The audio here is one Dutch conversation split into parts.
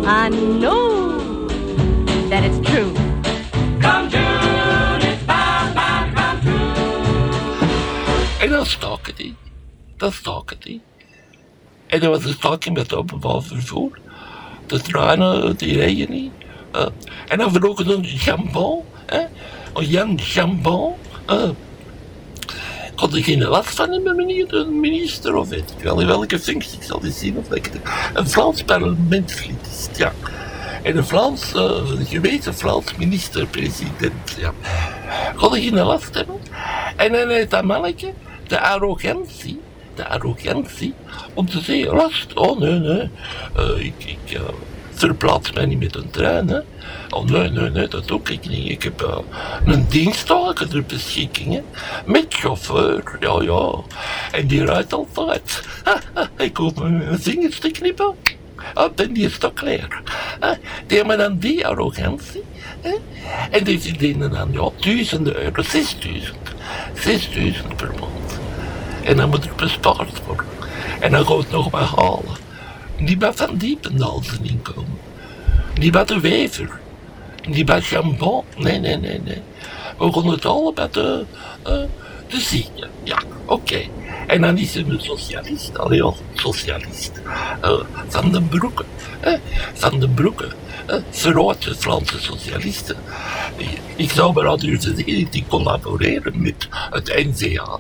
I know that it's true. Come June, it's bound to come true. En dan staken die. En er was een staking met openbaar vervoer. De treinen, die rijden niet. En dan vlogen ze een jambon. Een Jan Jambon. Ik had er geen last van in mijn minister of weet ik wel in welke functie. Ik zal eens zien of ik een Frans parlementslid is. Ja. En een gewezen Frans minister-president. Ja. Ik had er geen last hebben. En dan heeft dat mannetje de arrogantie om te zeggen, last, oh nee, ik verplaats mij niet met een trein, hè. Oh nee, dat doe ik niet. Ik heb een dienstwagen ter beschikking, hè. Met chauffeur, ja. En die rijdt altijd. Ik hoef mijn vingers te knippen. En die is toch klaar. Die hebben dan die arrogantie. En die verdienen dan, ja, duizenden euro, 6.000 per maand. En dan moet er bespaard worden. En dan gaat het nog maar halen. Niet bij Van Diependaal zijn inkomen. Niet bij de Wever. Niet bij Jambon. Nee. We gaan het halen bij de zieken. Ja, oké. En dan is hij een socialist. Socialist. Van den Broeke. Van den Broeke. Verrotte Franse socialisten. Ik zou maar al durven zeggen, die collaboreren met het NVA.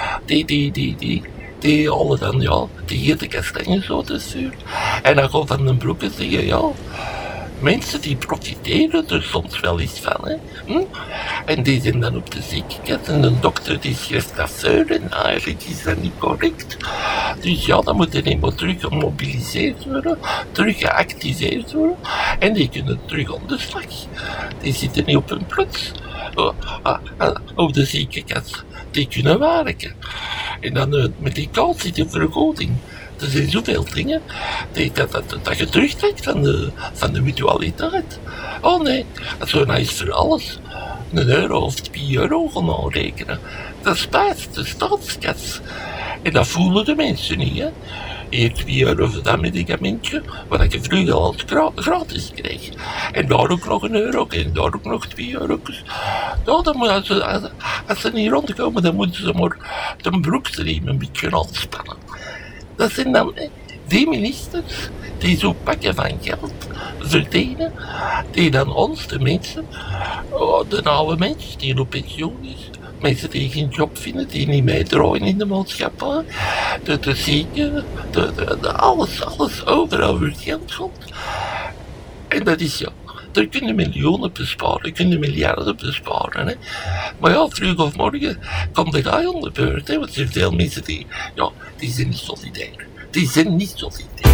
Die alle dan, ja, die hier de kastanjes zo te sturen. En dan gaat Van den Broeke zeggen, ja, mensen die profiteren er soms wel eens van, hè. En die zijn dan op de ziekenkast en de dokter die schrijft dat voor en eigenlijk is dat niet correct. Dus ja, dan moet er eenmaal terug gemobiliseerd worden, terug geactiveerd worden en die kunnen terug aan de slag. Die zitten niet op hun plots op de ziekenkast. Die kunnen werken. En dan met die vergoeding. Er zijn zoveel dingen dat je terugtrekt van de mutualiteit. Oh nee, zo is voor alles €1 of €2 gaan aanrekenen. Dat spaart de staatskas. En dat voelen de mensen niet, hè. Hier €2 voor dat medicamentje, wat je vroeger al gratis kreeg. En daar ook nog €1 en daar ook nog €2. Ja, als ze niet rondkomen, dan moeten ze maar de broekstriem een beetje aanspannen. Dat zijn dan die ministers die zo pakken van geld verdienen, die dan ons, de mensen, de oude mensen die op pensioen is, mensen die geen job vinden, die niet meedraaien in de maatschappij, de zieken, alles overal wordt geld komt. En dat is ja. Er kunnen miljoenen besparen, kunnen miljarden besparen. Hè. Maar ja, vroeg of morgen komt de guy aan de beurt. Hè, want er zijn veel mensen die zijn niet solidair. Die zijn niet solidair.